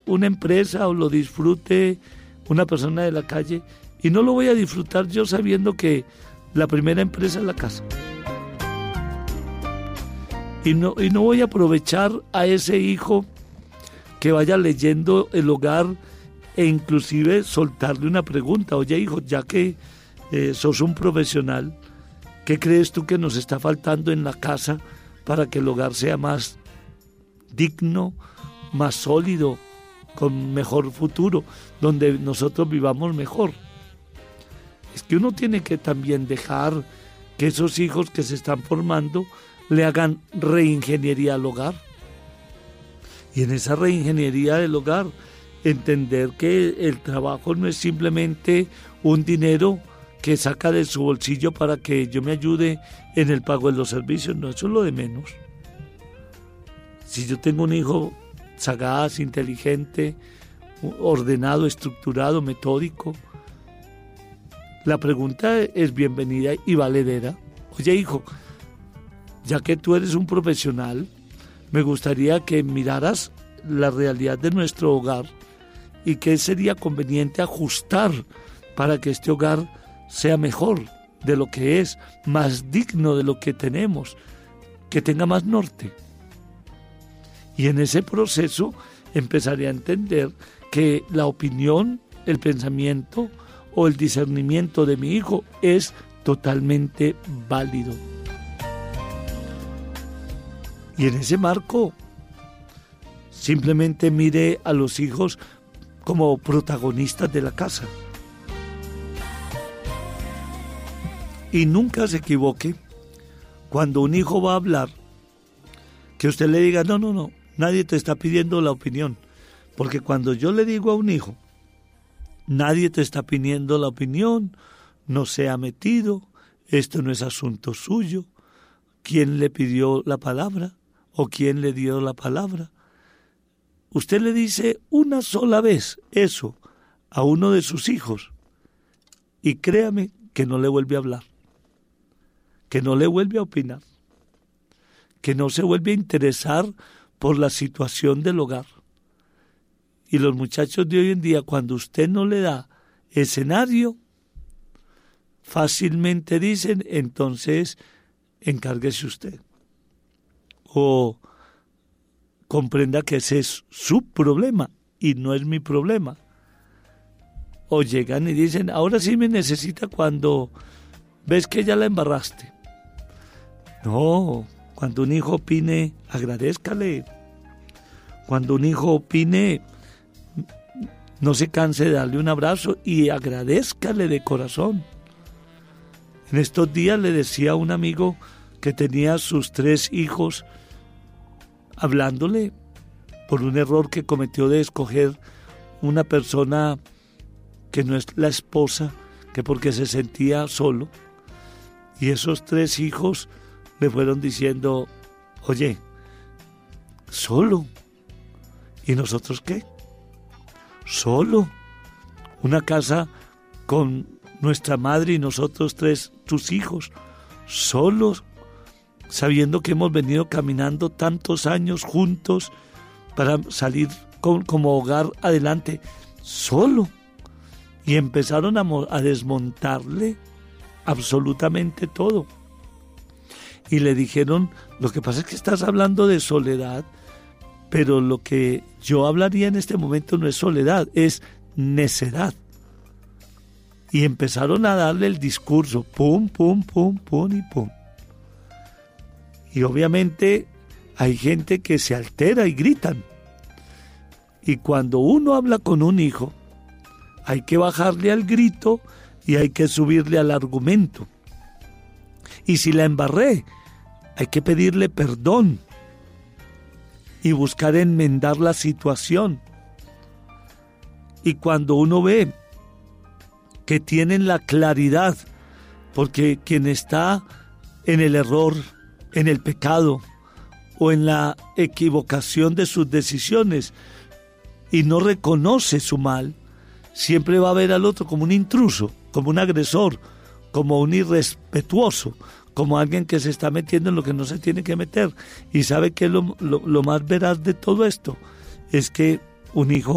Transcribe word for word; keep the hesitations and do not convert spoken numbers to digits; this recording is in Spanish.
una empresa o lo disfrute una persona de la calle, y no lo voy a disfrutar yo sabiendo que la primera empresa es la casa. Y no, y no voy a aprovechar a ese hijo que vaya leyendo el hogar e inclusive soltarle una pregunta. Oye, hijo, ya que eh, sos un profesional, ¿qué crees tú que nos está faltando en la casa para que el hogar sea más digno, más sólido, con mejor futuro, donde nosotros vivamos mejor? Es que uno tiene que también dejar que esos hijos que se están formando le hagan reingeniería al hogar. Y en esa reingeniería del hogar, entender que el trabajo no es simplemente un dinero que saca de su bolsillo para que yo me ayude en el pago de los servicios, no, eso es lo de menos. Si yo tengo un hijo sagaz, inteligente, ordenado, estructurado, metódico, la pregunta es bienvenida y valedera. Oye, hijo, ya que tú eres un profesional, me gustaría que miraras la realidad de nuestro hogar y qué sería conveniente ajustar para que este hogar sea mejor de lo que es, más digno de lo que tenemos, que tenga más norte. Y en ese proceso empezaré a entender que la opinión, el pensamiento o el discernimiento de mi hijo es totalmente válido. Y en ese marco, simplemente mire a los hijos como protagonistas de la casa. Y nunca se equivoque cuando un hijo va a hablar, que usted le diga, no, no, no, nadie te está pidiendo la opinión. Porque cuando yo le digo a un hijo, nadie te está pidiendo la opinión, no se ha metido, esto no es asunto suyo, ¿quién le pidió la palabra? ¿O quién le dio la palabra? Usted le dice una sola vez eso a uno de sus hijos y créame que no le vuelve a hablar, que no le vuelve a opinar, que no se vuelve a interesar por la situación del hogar. Y los muchachos de hoy en día, cuando usted no le da escenario, fácilmente dicen, entonces encárguese usted. O comprenda que ese es su problema y no es mi problema. O llegan y dicen, ahora sí me necesita cuando ves que ya la embarraste. No, cuando un hijo opine, agradézcale. Cuando un hijo opine, no se canse de darle un abrazo y agradézcale de corazón. En estos días le decía a un amigo que tenía sus tres hijos hablándole por un error que cometió de escoger una persona que no es la esposa, que porque se sentía solo. Y esos tres hijos le fueron diciendo, oye, solo. ¿Y nosotros qué? Solo. Una casa con nuestra madre y nosotros tres, tus hijos, solos, sabiendo que hemos venido caminando tantos años juntos para salir con, como hogar adelante, solo. Y empezaron a, a desmontarle absolutamente todo. Y le dijeron, lo que pasa es que estás hablando de soledad, pero lo que yo hablaría en este momento no es soledad, es necedad. Y empezaron a darle el discurso, pum, pum, pum, pum y pum. Y obviamente hay gente que se altera y gritan. Y cuando uno habla con un hijo, hay que bajarle al grito y hay que subirle al argumento. Y si la embarré, hay que pedirle perdón y buscar enmendar la situación. Y cuando uno ve que tienen la claridad, porque quien está en el error, en el pecado o en la equivocación de sus decisiones y no reconoce su mal, siempre va a ver al otro como un intruso, como un agresor, como un irrespetuoso, como alguien que se está metiendo en lo que no se tiene que meter. Y sabe que lo, lo, lo más veraz de todo esto es que un hijo